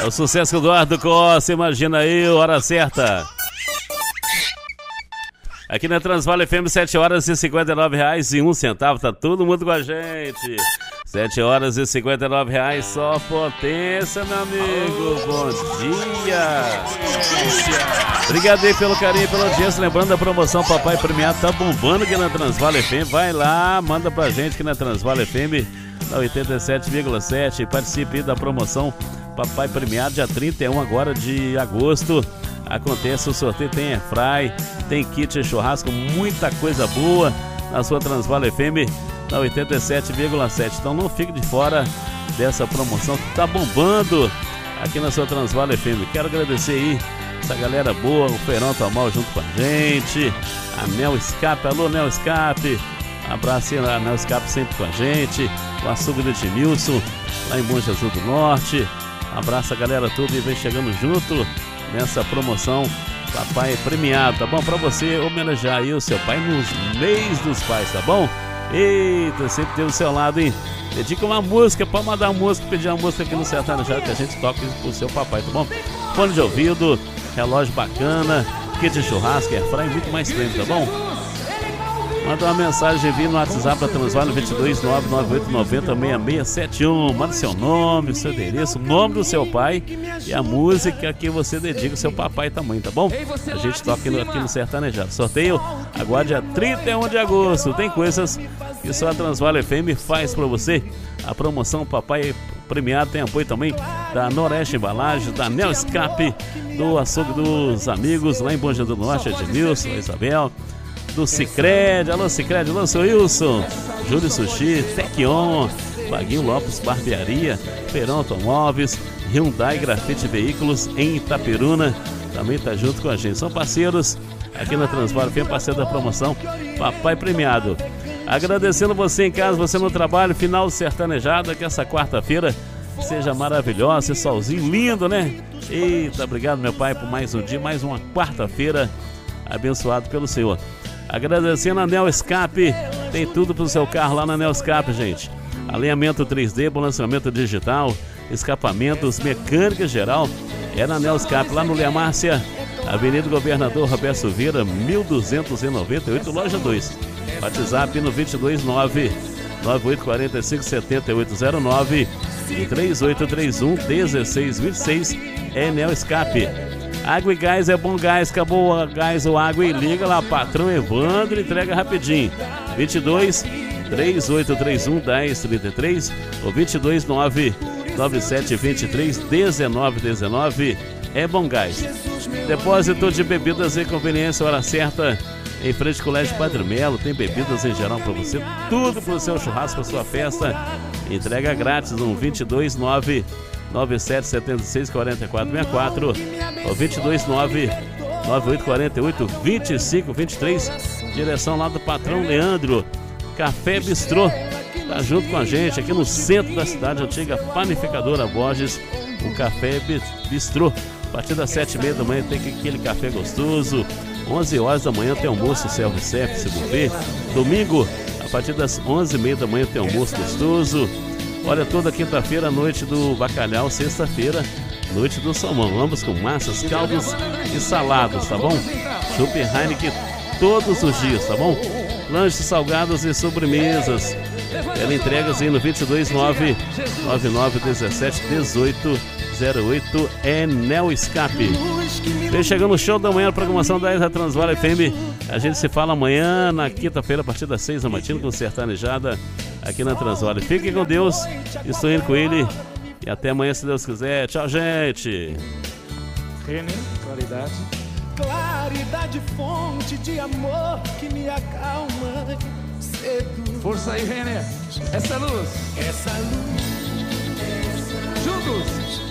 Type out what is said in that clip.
o sucesso do Eduardo Costa, imagina aí, hora certa. Aqui na Transvale FM, 7 horas e R$59,01. Tá todo mundo com a gente. 7 horas e R$59, só potência, meu amigo. Bom dia. Obrigado aí pelo carinho e pela audiência. Lembrando da promoção Papai Premiado, tá bombando aqui na Transvale FM. Vai lá, manda pra gente aqui na Transvale FM, na 87,7. Participe da promoção Papai Premiado, dia 31 agora de agosto. Acontece o sorteio, tem airfry, tem kit churrasco, muita coisa boa na sua Transvale FM, na 87,7. Então não fique de fora dessa promoção que tá bombando aqui na sua Transvale FM. Quero agradecer aí essa galera boa, o Feirão Tomal junto com a gente, a Nel Escape, alô Nel Escape, abraço aí a Nel Escape sempre com a gente, o açougue do Edmilson, lá em Bom Jesus do Norte. Abraço a galera toda e vem chegando junto nessa promoção Papai Premiado, tá bom? Pra você homenagear aí o seu pai nos mês dos pais, tá bom? Eita, sempre tem o seu lado, hein? Dedica uma música, pode mandar uma música, pedir uma música aqui no Sertanejado que a gente toca pro seu papai, tá bom? Fone de ouvido, relógio bacana, kit de churrasco, airfry e muito mais prêmio, tá bom? Manda uma mensagem, envia no WhatsApp da Transvale 22998906671. Manda seu nome, seu endereço, o nome do seu pai e a música que você dedica ao seu papai e tamanho, tá bom? A gente toca aqui no Sertanejado. Sorteio agora dia 31 de agosto. Tem coisas que só a Transvale FM faz pra você. A promoção Papai Premiado tem apoio também da Noroeste Embalagens, da Nel Escape, do Açougue dos Amigos, lá em Bom Jesus do Norte, Edmilson, Isabel, do Sicredi, alô Sicredi, alô seu Wilson, Júlio Sushi, Tequion, Vaguinho Lopes Barbearia, Feirão Automóveis, Hyundai Grafite Veículos em Itaperuna, também tá junto com a gente, são parceiros aqui na Transvale FM, parceiro da promoção Papai Premiado. Agradecendo você em casa, você no trabalho, final do Sertanejado, que essa quarta-feira seja maravilhosa, esse solzinho lindo, né? Eita, obrigado meu pai por mais um dia, mais uma quarta-feira abençoado pelo Senhor. Agradecendo a Nel Escape, tem tudo pro seu carro lá na Nel Escape, gente. Alinhamento 3D, balanceamento digital, escapamentos, mecânica geral, é na Nel Escape, lá no Lea Márcia, Avenida Governador Roberto Silveira, 1298, loja 2. WhatsApp no 22998457809 e 3831-1626, é Nel Escape. Água e gás é bom gás, acabou o gás ou água e liga lá, patrão Evandro, entrega rapidinho. 22-3831-1033 ou 2299723-1919, é bom gás. Depósito de bebidas e conveniência, hora certa, em frente ao Colégio Padre Melo, tem bebidas em geral para você, tudo para o seu churrasco, para sua festa, entrega grátis no 22997764464 ou 22998482523, direção lá do patrão Leandro. Café Bistrô tá junto com a gente aqui no centro da cidade, antiga panificadora Borges, o Café Bistrô. A partir das 7h30 da manhã tem aquele café gostoso, 11 horas da manhã tem almoço self-service, buffet. Domingo, a partir das 11h30 da manhã tem almoço gostoso. Olha, toda quinta-feira, noite do bacalhau, sexta-feira, noite do salmão, ambos com massas, caldos e saladas, tá bom? Chopp Heineken todos os dias, tá bom? Lanches, salgados e sobremesas. Ela entrega aí no 22999171808, é Nel Escape. Vem chegando o show da manhã, a programação da Transvale FM. A gente se fala amanhã, na quinta-feira, a partir das 6 da matina, com Sertanejada aqui na Transvale. Fiquem com Deus, estou indo com ele e até amanhã, se Deus quiser. Tchau, gente. Claridade. Claridade, fonte de amor que me acalma. Cedo. Força aí, Renner. Essa luz. Essa luz. Juntos.